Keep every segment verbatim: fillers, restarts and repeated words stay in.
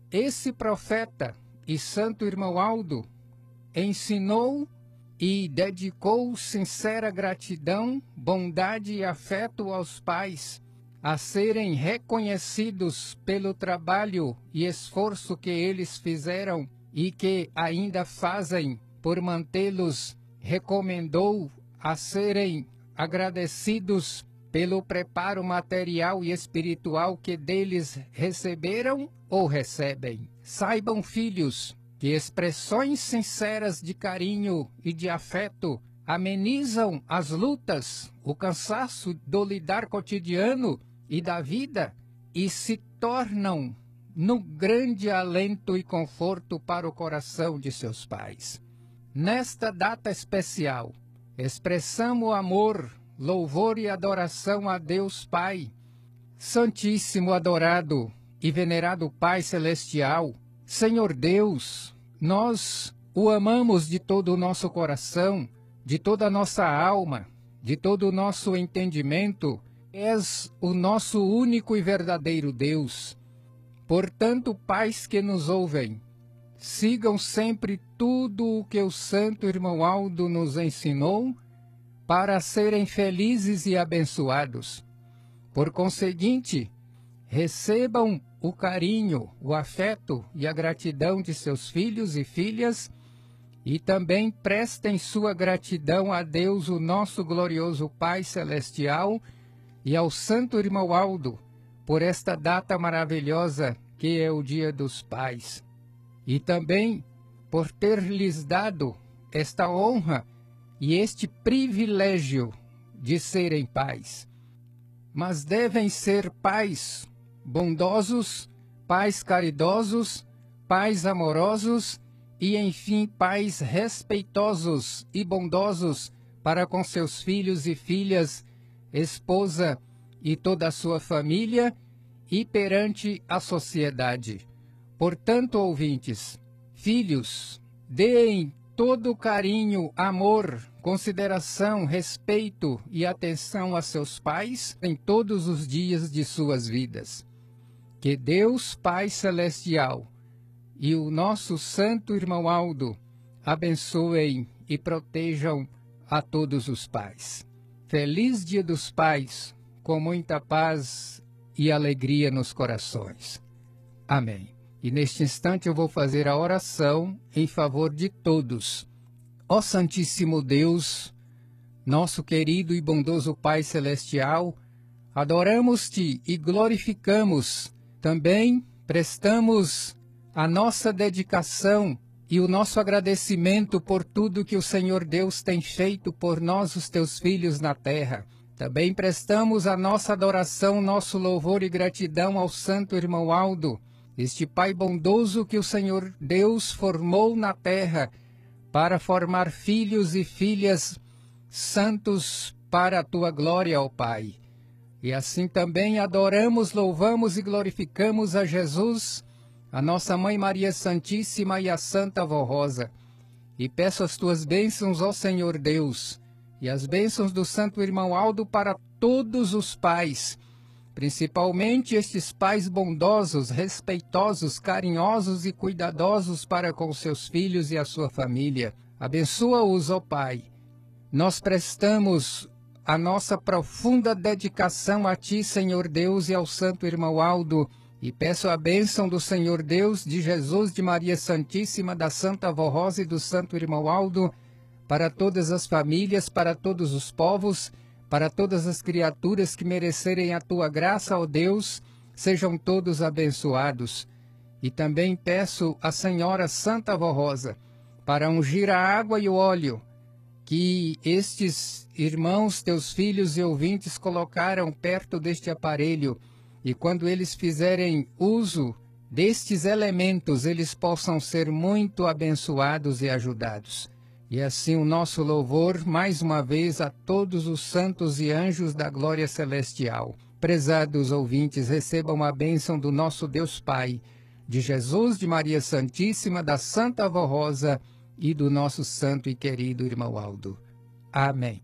esse profeta e santo irmão Aldo ensinou e dedicou sincera gratidão, bondade e afeto aos pais, a serem reconhecidos pelo trabalho e esforço que eles fizeram e que ainda fazem por mantê-los. Recomendou a serem agradecidos pelo preparo material e espiritual que deles receberam ou recebem. Saibam, filhos, que expressões sinceras de carinho e de afeto amenizam as lutas, o cansaço do lidar cotidiano e da vida e se tornam no grande alento e conforto para o coração de seus pais. Nesta data especial, expressamos amor, louvor e adoração a Deus Pai, Santíssimo, adorado e venerado Pai Celestial. Senhor Deus, nós o amamos de todo o nosso coração, de toda a nossa alma, de todo o nosso entendimento. És o nosso único e verdadeiro Deus. Portanto, pais que nos ouvem, sigam sempre tudo o que o santo irmão Aldo nos ensinou para serem felizes e abençoados. Por conseguinte, recebam o carinho, o afeto e a gratidão de seus filhos e filhas e também prestem sua gratidão a Deus, o nosso glorioso Pai Celestial, e ao santo irmão Aldo, por esta data maravilhosa que é o Dia dos Pais. E também por ter lhes dado esta honra e este privilégio de serem pais. Mas devem ser pais bondosos, pais caridosos, pais amorosos e, enfim, pais respeitosos e bondosos para com seus filhos e filhas, esposa e toda a sua família e perante a sociedade. Portanto, ouvintes, filhos, deem todo carinho, amor, consideração, respeito e atenção a seus pais em todos os dias de suas vidas. Que Deus Pai Celestial e o nosso santo irmão Aldo abençoem e protejam a todos os pais. Feliz Dia dos Pais, com muita paz e alegria nos corações. Amém. E neste instante eu vou fazer a oração em favor de todos. Ó Santíssimo Deus, nosso querido e bondoso Pai Celestial, adoramos-te e glorificamos. Também prestamos a nossa dedicação e o nosso agradecimento por tudo que o Senhor Deus tem feito por nós, os teus filhos na terra. Também prestamos a nossa adoração, nosso louvor e gratidão ao santo irmão Aldo, este Pai bondoso que o Senhor Deus formou na terra para formar filhos e filhas santos para a tua glória, ó Pai. E assim também adoramos, louvamos e glorificamos a Jesus, a nossa Mãe Maria Santíssima e a Santa Vó Rosa. E peço as tuas bênçãos, ó Senhor Deus, e as bênçãos do santo irmão Aldo para todos os pais, principalmente estes pais bondosos, respeitosos, carinhosos e cuidadosos para com seus filhos e a sua família. Abençoa-os, ó Pai. Nós prestamos a nossa profunda dedicação a Ti, Senhor Deus, e ao santo irmão Aldo, e peço a bênção do Senhor Deus, de Jesus, de Maria Santíssima, da Santa Vó Rosa e do santo irmão Aldo, para todas as famílias, para todos os povos, para todas as criaturas que merecerem a Tua graça, ó Deus, sejam todos abençoados. E também peço à Senhora Santa Vó Rosa, para ungir a água e o óleo, que estes irmãos, teus filhos e ouvintes colocaram perto deste aparelho, e quando eles fizerem uso destes elementos, eles possam ser muito abençoados e ajudados. E assim o nosso louvor, mais uma vez, a todos os santos e anjos da glória celestial. Prezados ouvintes, recebam a bênção do nosso Deus Pai, de Jesus, de Maria Santíssima, da Santa Vó Rosa e do nosso santo e querido irmão Aldo. Amém.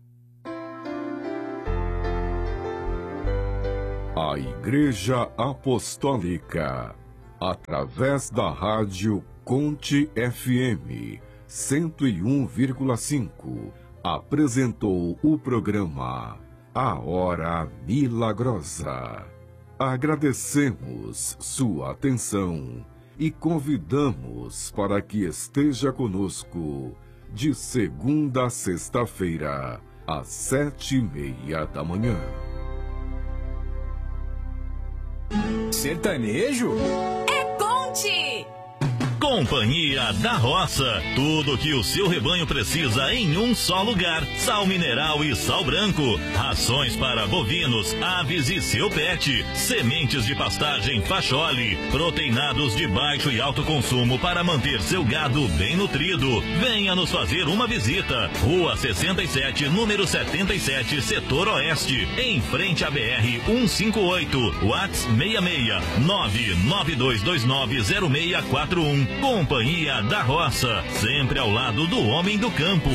A Igreja Apostólica através da rádio Conte F M cento e um vírgula cinco, apresentou o programa A Hora Milagrosa. Agradecemos sua atenção e convidamos para que esteja conosco de segunda a sexta-feira, às sete e meia da manhã. Sertanejo? É Conte! Companhia da Roça. Tudo que o seu rebanho precisa em um só lugar. Sal mineral e sal branco. Rações para bovinos, aves e seu pet. Sementes de pastagem Fachole. Proteinados de baixo e alto consumo para manter seu gado bem nutrido. Venha nos fazer uma visita. Rua sessenta e sete, número setenta e sete, Setor Oeste. Em frente à B R cento e cinquenta e oito. WhatsApp seis seis nove nove dois dois nove zero seis quatro um. Companhia da Roça, sempre ao lado do homem do campo.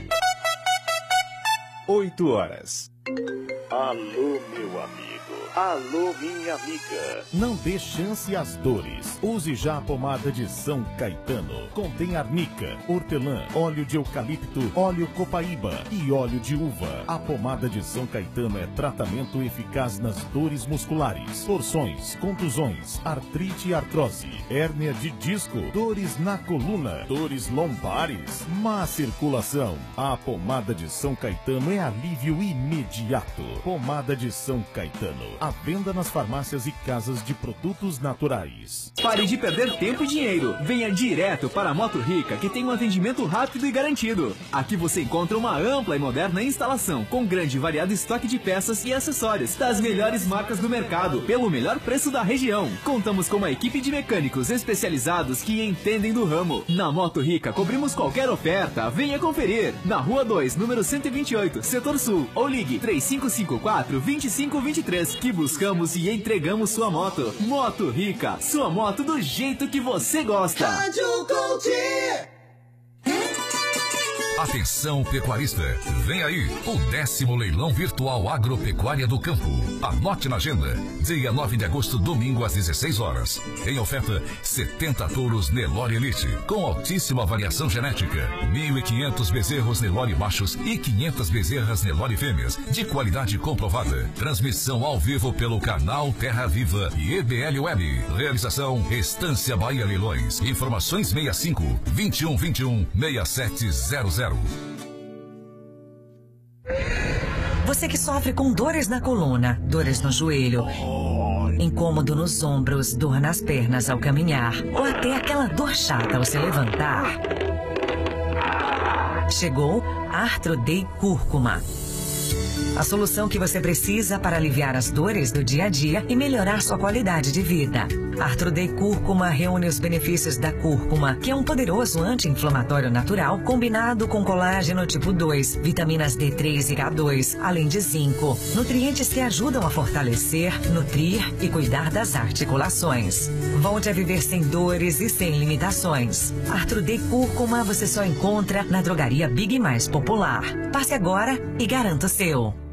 Oito horas. Alô, meu amigo. Alô, minha amiga. Não dê chance às dores. Use já a pomada de São Caetano. Contém arnica, hortelã, óleo de eucalipto, óleo copaíba e óleo de uva. A pomada de São Caetano é tratamento eficaz nas dores musculares, torções, contusões, artrite e artrose, hérnia de disco, dores na coluna, dores lombares, má circulação. A pomada de São Caetano é alívio imediato. Pomada de São Caetano. À venda nas farmácias e casas de produtos naturais. Pare de perder tempo e dinheiro. Venha direto para a Moto Rica, que tem um atendimento rápido e garantido. Aqui você encontra uma ampla e moderna instalação, com grande e variado estoque de peças e acessórios das melhores marcas do mercado, pelo melhor preço da região. Contamos com uma equipe de mecânicos especializados que entendem do ramo. Na Moto Rica, cobrimos qualquer oferta. Venha conferir. Na Rua dois, número cento e vinte e oito, Setor Sul. Ou ligue três cinco cinco quatro, dois cinco dois três, que buscamos e entregamos sua moto. Moto Rica, sua moto do jeito que você gosta. Rádio Conte! Atenção pecuarista, vem aí o décimo leilão virtual agropecuária do campo. Anote na agenda, dia nove de agosto, domingo às dezesseis horas. Em oferta, setenta touros Nelore Elite, com altíssima variação genética, mil e quinhentos bezerros Nelore machos e quinhentas bezerras Nelore fêmeas, de qualidade comprovada. Transmissão ao vivo pelo canal Terra Viva e E B L Web. Realização Estância Bahia Leilões. Informações sessenta e cinco, vinte e um vinte e um, sessenta e sete zero zero. Você que sofre com dores na coluna, dores no joelho, incômodo nos ombros, dor nas pernas ao caminhar, ou até aquela dor chata ao se levantar. Chegou Arthrodey Cúrcuma. A solução que você precisa para aliviar as dores do dia a dia e melhorar sua qualidade de vida. Arthrodey Cúrcuma reúne os benefícios da cúrcuma, que é um poderoso anti-inflamatório natural combinado com colágeno tipo dois, vitaminas D três e K dois, além de zinco. Nutrientes que ajudam a fortalecer, nutrir e cuidar das articulações. Volte a viver sem dores e sem limitações. Arthrodey Cúrcuma você só encontra na drogaria Big Mais Popular. Passe agora e garanta o seu.